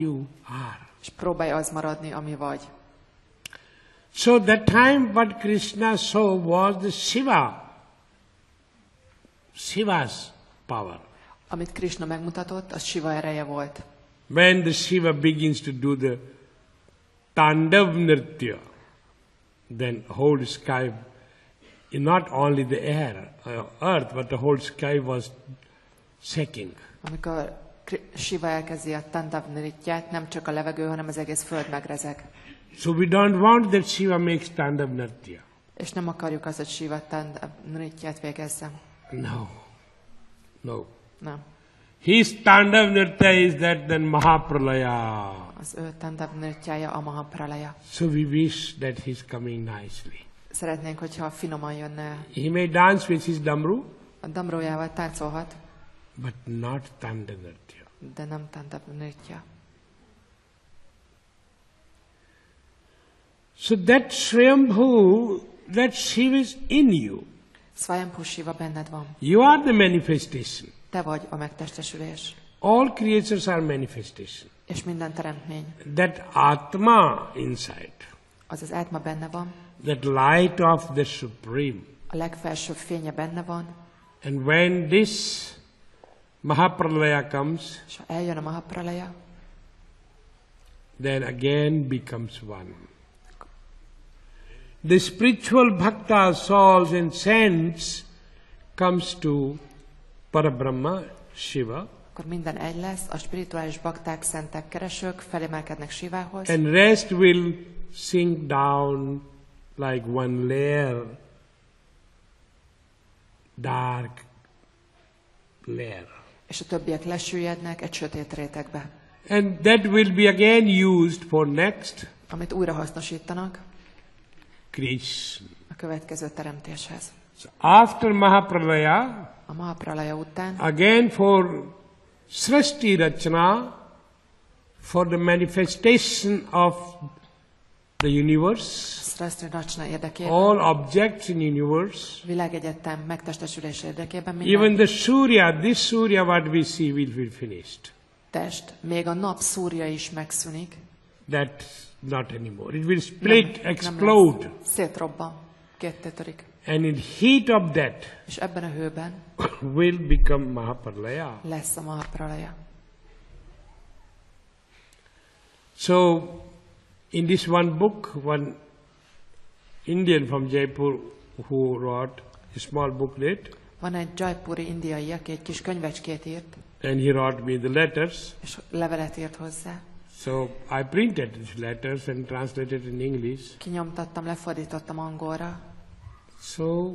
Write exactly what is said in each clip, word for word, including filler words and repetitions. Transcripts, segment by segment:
you are. És próbálj az maradni, ami vagy. So that time what Krishna saw was the Shiva, Shiva's power. Amit Krishna megmutatott, az Shiva ereje volt. When the Shiva begins to do the Tandav Nritya, then whole sky, not only the air, uh, earth, but the whole sky was shaking. Amikor Shiva elkezdi a Tandav Nrityát, nem csak a levegő, hanem az egész föld megrezeg. So we don't want that Shiva makes Tandav Nritya. És nem akarjuk azt, hogy Shiva Tandav Nrityát végezze. No. No. Nem. His Tandav Nritya is that then Mahapralaya. Az ő Tandav Nrityája a Mahapralaya. So we wish that he's coming nicely. Szeretnénk, hogyha finoman jönne. He may dance with his damru, A damrójával táncolhat, but not Tandav Nritya. de nem Tandav Nritya. So that Swayambhu, that Shiva is in you. Swayambhu Shiva benned van. You are the manifestation. Te vagy a megtestesülés. All creatures are manifestation. És minden teremtmény. That Atma inside, Az az átma benne van. that light of the Supreme. A legfelsőbb fénye benne van. And when this Mahapralaya comes, És ha eljön a Mahapralaya, then again becomes one. The spiritual bhakta, souls and saints comes to Parabrahma, Shiva, akkor minden egy lesz, a spirituális bakták, szentek, keresők felemelkednek Shivához, and rest will sink down like one layer, dark layer. és a többiek lesüllyednek egy sötét rétegbe, And that will be again used for next amit újra hasznosítanak creation. a következő teremtéshez. So after Mahapralaya, A Mahapralaya után again for Srishti Rachana, for the manifestation of the universe, Srastri Rachna érdekében, all objects in universe, világegyetem megtestesülés érdekében even minden the Surya, this Surya what we see will be finished. test, még a nap szúrja is megszűnik. That's not anymore. It will split, Nem- nem explode. lesz. Szétrobban, ketté törik. And in heat of that És ebben a hőben will become Mahapralaya. lesz a Mahapralaya. So, in this one book, one Indian from Jaipur who wrote a small booklet, Van egy jaipuri indiai, aki egy kis könyvecskét írt, and he wrote me the letters. és levelet írt hozzá. So I printed these letters and translated in English. Kinyomtattam, lefordítottam angolra, So,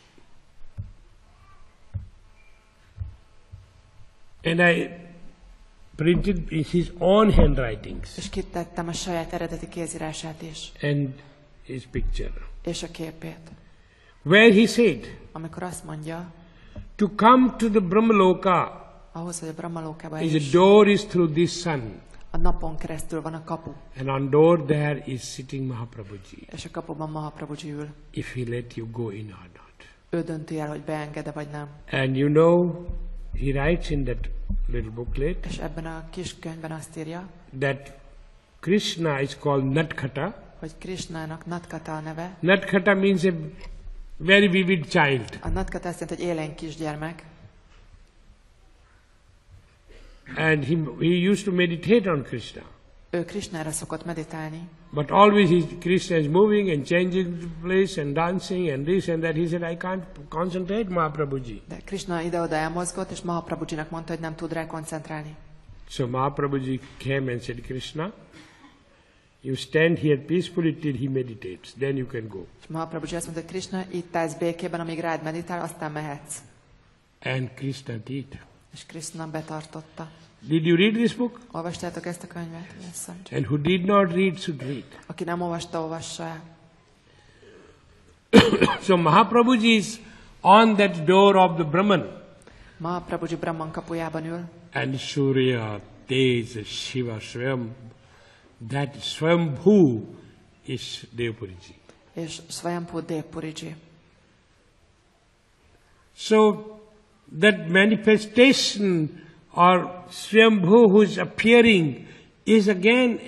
and I printed in his own handwritings és kitettem a saját eredeti kézírását is, and his picture, és a képét. where he said, Amikor azt mondja, to come to the Brahmaloka ahhoz, hogy a Brahmalókába is a is, door is through this sun, a napon keresztül van a kapu, and on door there is sitting Mahaprabhuji, és a kapuban Mahaprabhuji ül. if he let you go in or not. Ő dönti el, hogy beenged-e vagy nem. And you know, he writes in that little booklet És ebben a kis könyvben azt írja, that Krishna is called Natkata. hogy Krishnának Natkata a neve. Natkata means a very vivid child. A Natkata azt jelenti, hogy élénk kisgyermek, And he, he used to meditate on Krishna. ő Krishnára szokott meditálni, But always he, Krishna is moving and changing the place and dancing and this and that. He said, I can't concentrate, Mahaprabhuji. de Krishna ide-oda elmozgott, és Mahaprabhujinak mondta, hogy nem tud rá koncentrálni. So Mahaprabhuji came and said, Krishna, you stand here peacefully till he meditates. Then you can go. És Mahaprabhuji azt mondta, hogy Krishna, itt állsz békében, amíg rád meditál, aztán mehetsz. And Krishna did. És Krishna betartotta. Did you read this book? Olvastátok ezt a könyvet? Yes, And who did not read should read. aki nem olvasta, olvassa el. So Mahaprabhuji is on that door of the Brahman. Mahaprabhuji Brahman kapujában ül, And Surya, Tej, Shiva, Swayam, that Swayambhu is Devpuriji. és Swayambhu Devpuriji. So that manifestation or Swayambhu who is appearing is again